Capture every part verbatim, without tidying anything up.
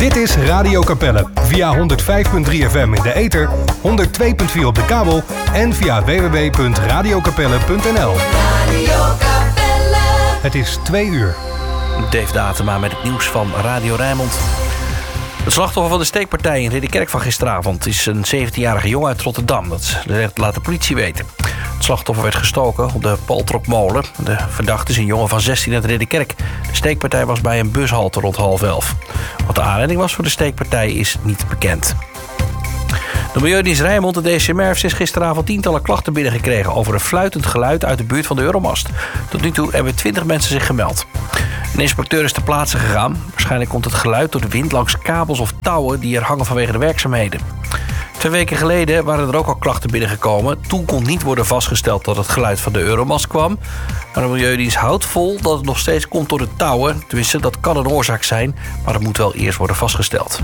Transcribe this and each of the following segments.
Dit is Radio Capelle via honderd vijf komma drie F M in de ether, honderd twee komma vier op de kabel en via w w w punt radio capelle punt n l. Radio Capelle. Het is twee uur. Dave Datema met het nieuws van Radio Rijnmond. Het slachtoffer van de steekpartij in Ridderkerk van gisteravond is een zeventienjarige jongen uit Rotterdam. Dat laat de politie weten. Het slachtoffer werd gestoken op de Paltrokmolen. De verdachte is een jongen van zestien uit Ridderkerk. De steekpartij was bij een bushalte rond half elf. Wat de aanleiding was voor de steekpartij is niet bekend. De Milieudienst Rijnmond en de D C M R heeft sinds gisteravond tientallen klachten binnengekregen over een fluitend geluid uit de buurt van de Euromast. Tot nu toe hebben twintig mensen zich gemeld. Een inspecteur is ter plaatse gegaan. Waarschijnlijk komt het geluid door de wind langs kabels of touwen die er hangen vanwege de werkzaamheden. Twee weken geleden waren er ook al klachten binnengekomen. Toen kon niet worden vastgesteld dat het geluid van de Euromast kwam. Maar de Milieudienst houdt vol dat het nog steeds komt door de touwen. Tenminste, dat kan een oorzaak zijn, maar dat moet wel eerst worden vastgesteld.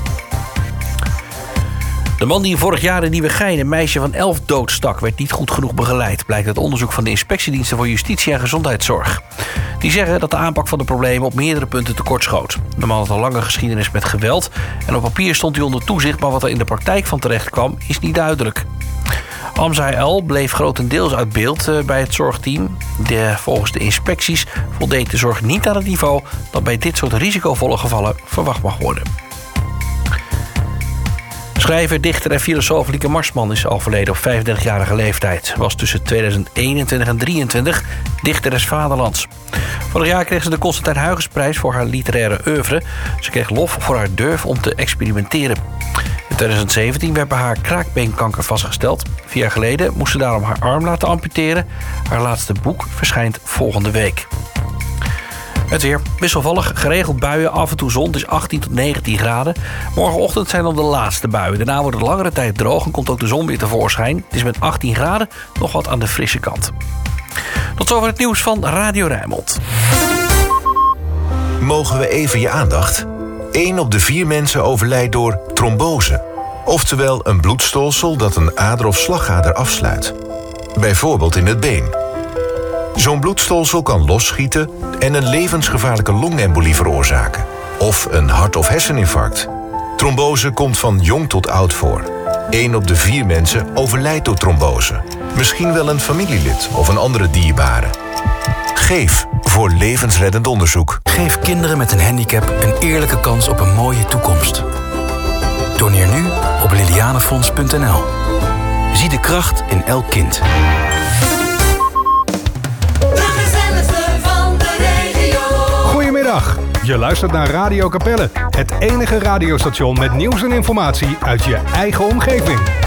De man die vorig jaar in Nieuwegein een meisje van elf doodstak werd niet goed genoeg begeleid, blijkt uit onderzoek van de Inspectiediensten voor Justitie en Gezondheidszorg. Die zeggen dat de aanpak van de problemen op meerdere punten tekortschoot. De man had een lange geschiedenis met geweld en op papier stond hij onder toezicht, maar wat er in de praktijk van terecht kwam is niet duidelijk. Amzai L bleef grotendeels uit beeld bij het zorgteam. De, volgens de inspecties voldeed de zorg niet aan het niveau dat bij dit soort risicovolle gevallen verwacht mag worden. Schrijver, dichter en filosoof Lieke Marsman is overleden op vijfendertigjarige leeftijd. Was tussen tweeduizend eenentwintig en tweeduizend drieëntwintig dichteres vaderlands. Vorig jaar kreeg ze de Constantijn Huygensprijs voor haar literaire oeuvre. Ze kreeg lof voor haar durf om te experimenteren. In tweeduizend zeventien werd bij haar kraakbeenkanker vastgesteld. Vier jaar geleden moest ze daarom haar arm laten amputeren. Haar laatste boek verschijnt volgende week. Het weer wisselvallig, geregeld buien, af en toe zon. Het is achttien tot negentien graden. Morgenochtend zijn dan de laatste buien. Daarna wordt het langere tijd droog en komt ook de zon weer tevoorschijn. Het is met achttien graden nog wat aan de frisse kant. Tot zover het nieuws van Radio Rijnmond. Mogen we even je aandacht? Eén op de vier mensen overlijdt door trombose. Oftewel een bloedstolsel dat een ader of slagader afsluit. Bijvoorbeeld in het been. Zo'n bloedstolsel kan losschieten en een levensgevaarlijke longembolie veroorzaken. Of een hart- of herseninfarct. Trombose komt van jong tot oud voor. Eén op de vier mensen overlijdt door trombose. Misschien wel een familielid of een andere dierbare. Geef voor levensreddend onderzoek. Geef kinderen met een handicap een eerlijke kans op een mooie toekomst. Doneer nu op lilianefonds punt n l. Zie de kracht in elk kind. Goedemiddag, je luistert naar Radio Capelle. Het enige radiostation met nieuws en informatie uit je eigen omgeving.